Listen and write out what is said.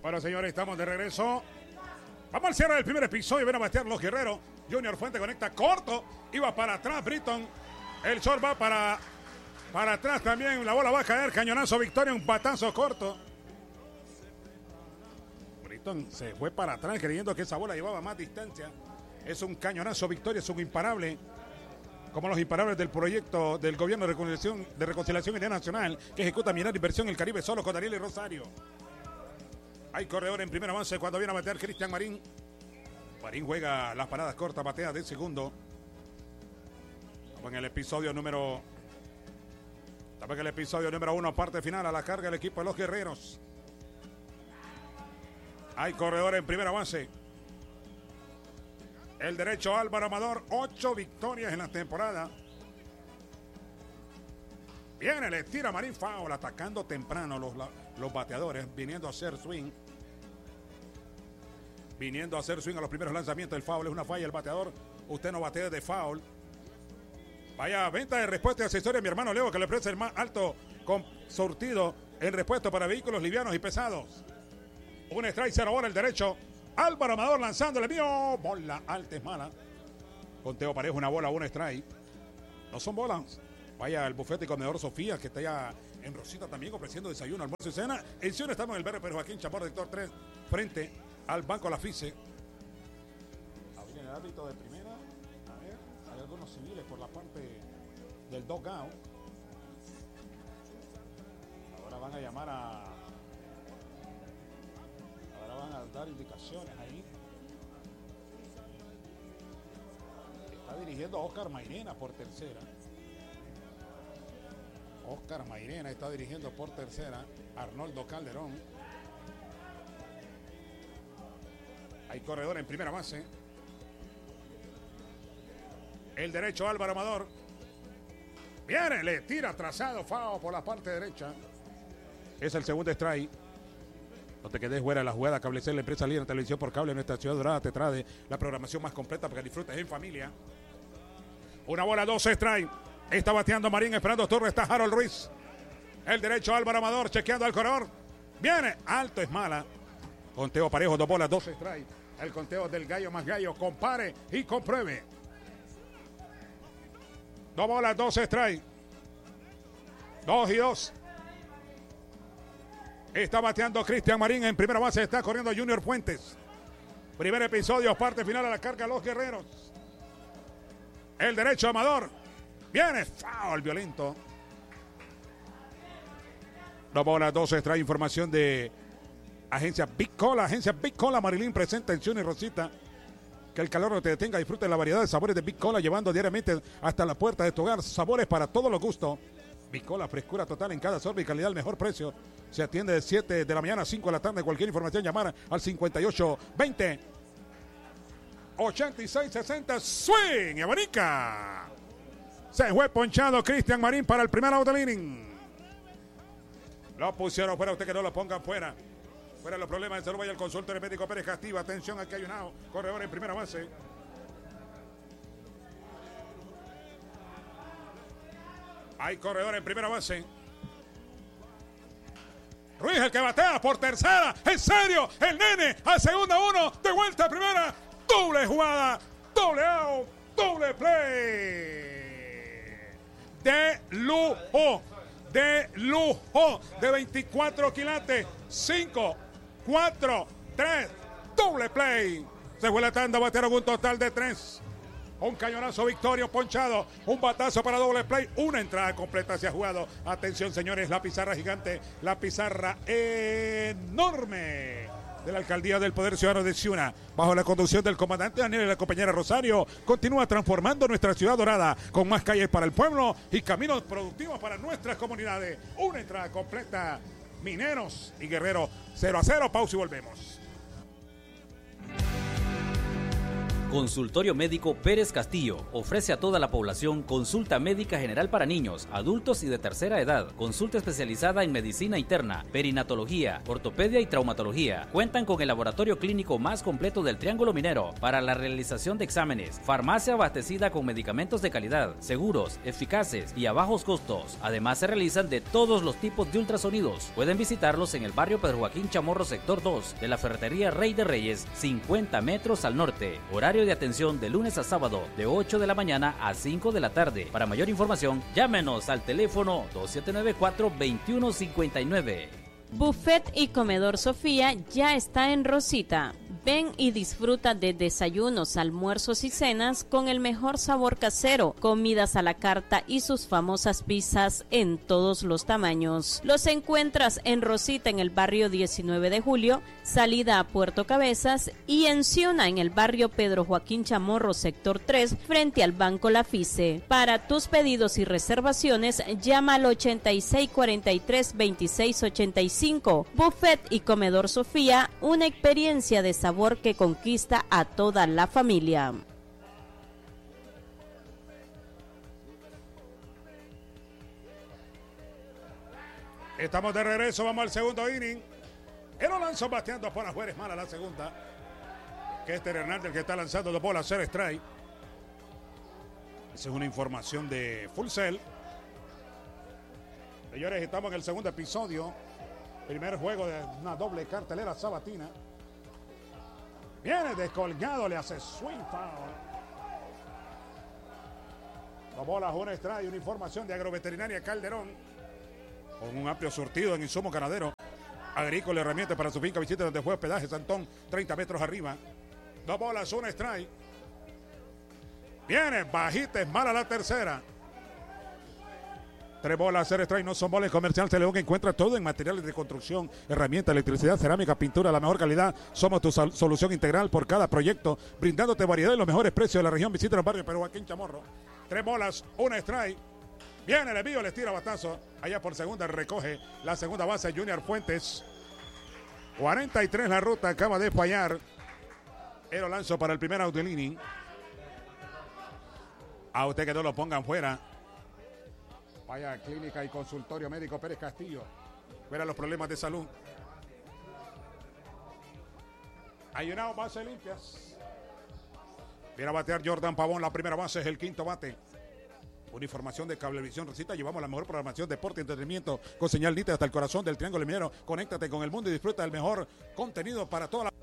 Bueno, señores, estamos de regreso. Vamos al cierre del primer episodio. Ven a batear los guerreros. Junior Fuente conecta corto. Iba para atrás Britton. El short va para atrás también. La bola va a caer. Cañonazo Victoria. Un batazo corto. Britton se fue para atrás creyendo que esa bola llevaba más distancia. Es un cañonazo Victoria. Es un imparable. Como los imparables del proyecto del gobierno de reconciliación internacional que ejecuta Mirar Inversión en el Caribe solo con Daniel y Rosario. Hay corredor en primer avance cuando viene a batear Cristian Marín. Marín juega las paradas cortas, batea de segundo. Estamos en el episodio número 1, parte final a la carga del equipo de los guerreros. Hay corredor en primer avance. El derecho Álvaro Amador, 8 victorias en la temporada. Viene, le tira Marín, foul, atacando temprano los bateadores, viniendo a hacer swing. Viniendo a hacer swing a los primeros lanzamientos. El foul es una falla, el bateador. Usted no batea de foul. Vaya venta de respuesta y asesoría a mi hermano Leo, que le ofrece el más alto surtido en respuesta para vehículos livianos y pesados. Un strike, 0 ahora el derecho. Álvaro Amador lanzándole mío. Bola alta, es mala. Conteo parejo, una bola, un strike. No son bolas. Vaya el bufete y comedor Sofía, que está ya en Rosita también ofreciendo desayuno, almuerzo y cena. En Sion estamos en el BR Pedro Joaquín Chapor, sector 3, frente al Banco La Fice. Ahí en el árbitro de primera. A ver, hay algunos civiles por la parte del dugout. Ahora van a llamar Ahora van a dar indicaciones ahí. Está dirigiendo a Oscar Mairena por tercera. Oscar Mairena está dirigiendo por tercera. Arnoldo Calderón. Hay corredor en primera base. El derecho Álvaro Amador. Viene, le tira trazado, foul por la parte derecha. Es el segundo strike. No te quedes fuera de la jugada. Cablecel, la empresa líder en televisión por cable en nuestra ciudad dorada, te trae la programación más completa para que disfrutes en familia. Una bola, 2 strike. Está bateando Marín, esperando turno. Está Harold Ruiz. El derecho Álvaro Amador, chequeando al corredor. Viene, alto, es mala. Conteo parejo, 2 bolas, 2 strike. El conteo del gallo más gallo. Compare y compruebe. 2 bolas, 2 strike. 2 y 2. Está bateando Cristian Marín. En primera base está corriendo Junior Fuentes. Primer episodio, parte final a la carga los guerreros. El derecho Amador. Viene, foul violento. 2 bolas, 2 strike. Información de Agencia Big Cola. Agencia Big Cola Marilyn presenta en Sion y Rosita. Que el calor no te detenga. Disfruta de la variedad de sabores de Big Cola, llevando diariamente hasta la puerta de tu hogar. Sabores para todos los gustos. Big Cola, frescura total en cada sorbo y calidad al mejor precio. Se atiende de 7 de la mañana a 5 de la tarde. Cualquier información, llamar al 58 20 86 60. Swing y abanica. Se fue ponchado Cristian Marín para el primer out del inning. Lo pusieron fuera, usted que no lo pongan fuera. Fuera los problemas de salud, vaya al consultorio médico Pérez Castillo. Atención, aquí hay un out. Corredor en primera base. Hay corredor en primera base. Ruiz el que batea por tercera. En serio, el nene a segunda 1. De vuelta a primera. Doble jugada. Doble out. Doble play. De lujo. De lujo. De 24 quilates. 5, 4, 3. Doble play. Se fue la tanda. Batearon un total de 3. Un cañonazo Victorio ponchado, un batazo para doble play, una entrada completa se ha jugado. Atención señores, la pizarra gigante, la pizarra enorme de la Alcaldía del Poder Ciudadano de Ciuna, bajo la conducción del comandante Daniel y la compañera Rosario, continúa transformando nuestra ciudad dorada con más calles para el pueblo y caminos productivos para nuestras comunidades. Una entrada completa, Mineros y Guerrero 0-0, pausa y volvemos. Consultorio Médico Pérez Castillo ofrece a toda la población consulta médica general para niños, adultos y de tercera edad, consulta especializada en medicina interna, perinatología, ortopedia y traumatología. Cuentan con el laboratorio clínico más completo del Triángulo Minero para la realización de exámenes, farmacia abastecida con medicamentos de calidad, seguros, eficaces y a bajos costos. Además se realizan de todos los tipos de ultrasonidos. Pueden visitarlos en el barrio Pedro Joaquín Chamorro, sector 2 de la ferretería Rey de Reyes, 50 metros al norte. Horario de atención de lunes a sábado de 8 de la mañana a 5 de la tarde. Para mayor información, llámenos al teléfono 2794-2159. Buffet y Comedor Sofía ya está en Rosita. Ven y disfruta de desayunos, almuerzos y cenas con el mejor sabor casero, comidas a la carta y sus famosas pizzas en todos los tamaños. Los encuentras en Rosita en el barrio 19 de Julio, salida a Puerto Cabezas, y en Ciuna en el barrio Pedro Joaquín Chamorro, sector 3, frente al Banco La Fice. Para tus pedidos y reservaciones, llama al 8643-2685. Buffet y Comedor Sofía, una experiencia de sabor que conquista a toda la familia. Estamos de regreso, vamos al segundo inning. El lanzó bateando por afuera, es mala la segunda. Que es Hernández el que está lanzando dos bolas, 0 strike. Esa es una información de Full Cell. Señores, estamos en el segundo episodio. Primer juego de una doble cartelera sabatina. Viene descolgado, le hace swing foul. Dos bolas, un strike, una información de Agroveterinaria Calderón. Con un amplio surtido en insumos ganaderos, agrícola, herramientas para su finca. Visite donde fue hospedaje Santón, 30 metros arriba. Dos bolas, un strike. Viene bajita, es mala la tercera. 3 bolas, 0 strike, no son bolas. Comercial León encuentra todo en materiales de construcción, herramientas, electricidad, cerámica, pintura, la mejor calidad. Somos tu solución integral por cada proyecto, brindándote variedad y los mejores precios de la región. Visita el barrio Pedro Joaquín Chamorro. 3 bolas, 1 strike. Viene el envío, les tira batazo. Allá por segunda, recoge la segunda base Junior Fuentes. 43 la ruta, acaba de fallar. Ero lanzo para el primer out del inning. A usted que no lo pongan fuera. Vaya a Clínica y Consultorio Médico Pérez Castillo. Verá los problemas de salud. Hay una base limpias. Viene a batear Jordan Pavón. La primera base es el quinto bate. Una información de Cablevisión Rosita. Llevamos la mejor programación, deporte y entretenimiento con señal nítida hasta el corazón del Triángulo Minero. Conéctate con el mundo y disfruta del mejor contenido para toda la